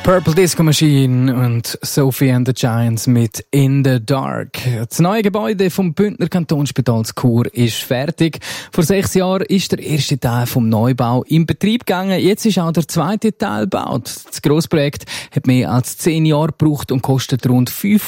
Purple Disco Machine und Sophie and the Giants mit In the Dark. Das neue Gebäude vom Bündner Kantonsspital Chur ist fertig. Vor 6 Jahren ist der erste Teil vom Neubau in Betrieb gegangen. Jetzt ist auch der zweite Teil gebaut. Das Grossprojekt hat mehr als 10 Jahre gebraucht und kostet rund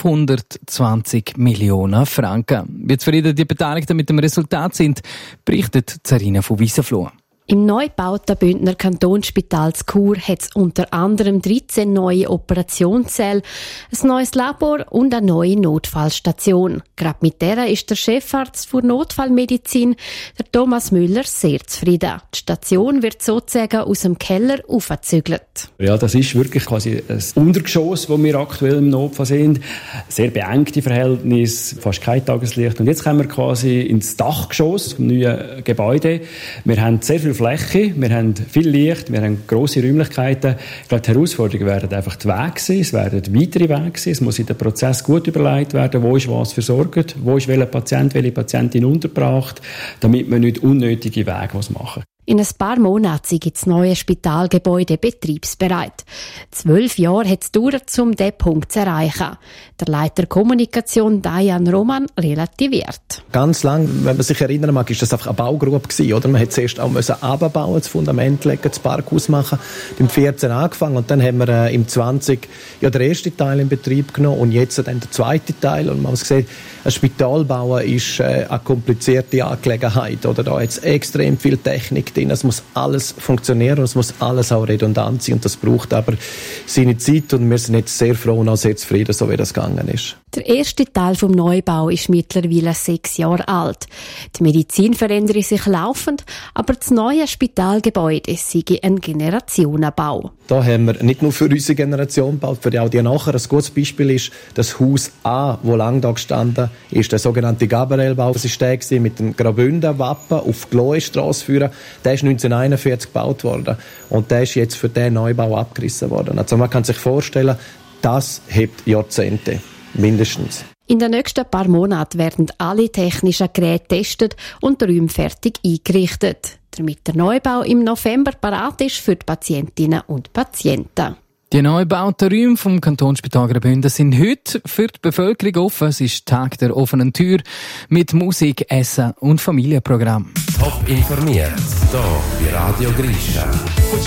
520 Millionen Franken. Wie zufrieden die Beteiligten mit dem Resultat sind, berichtet Zarina von Wiesenfloh. Im neu gebauten Bündner Kantonsspital Chur hat es unter anderem 13 neue Operationssäle, ein neues Labor und eine neue Notfallstation. Gerade mit der ist der Chefarzt für Notfallmedizin, der Thomas Müller, sehr zufrieden. Die Station wird sozusagen aus dem Keller aufgezügelt. Ja, das ist wirklich quasi ein Untergeschoss, wo wir aktuell im Notfall sind. Sehr beengte Verhältnisse, fast kein Tageslicht. Und jetzt kommen wir quasi ins Dachgeschoss vom neuen Gebäude. Wir haben sehr viel Fläche, wir haben viel Licht, wir haben grosse Räumlichkeiten. Ich glaube, die Herausforderungen werden einfach die Wege sein, es werden weitere Wege sein, es muss in den Prozess gut überlegt werden, wo ist was versorgt, wo ist welcher Patient, welche Patientin untergebracht, damit man nicht unnötige Wege machen muss. In ein paar Monaten sei das neue Spitalgebäude betriebsbereit. 12 Jahre hat es gedauert, um diesen Punkt zu erreichen. Der Leiter Kommunikation, Dayan Roman, relativiert. Ganz lang, wenn man sich erinnern mag, ist das einfach eine Baugrube gewesen, oder? Man hat zuerst auch runterbauen, das Fundament legen, das Parkhaus machen. Im 14 angefangen und dann haben wir im 20 ja den ersten Teil in Betrieb genommen und jetzt dann den zweiten Teil. Und man muss sehen, ein Spital bauen ist eine komplizierte Angelegenheit, oder? Da hat es extrem viel Technik drin. Es muss alles funktionieren und es muss alles auch redundant sein und das braucht aber seine Zeit und wir sind jetzt sehr froh und auch sehr zufrieden, so wie das gegangen ist. Der erste Teil vom Neubau ist mittlerweile 6 Jahre alt. Die Medizin verändert sich laufend, aber das neue Spitalgebäude sei ein Generationenbau. Da haben wir nicht nur für unsere Generation gebaut, für auch die nachher. Ein gutes Beispiel ist das Haus A, wo lang da gestanden ist, der sogenannte Gabrielbau. Das war der mit dem Graubünden-Wappen auf die Loestrasse führen. Der ist 1941 gebaut worden und der ist jetzt für den Neubau abgerissen worden. Also man kann sich vorstellen, das hebt Jahrzehnte. Mindestens. In den nächsten paar Monaten werden alle technischen Geräte getestet und die Räume fertig eingerichtet, damit der Neubau im November parat ist für die Patientinnen und Patienten. Die neu gebauten Räume vom Kantonsspital Graubünden sind heute für die Bevölkerung offen. Es ist Tag der offenen Tür mit Musik, Essen und Familienprogramm. Top informiert, hier bei Radio Grisha.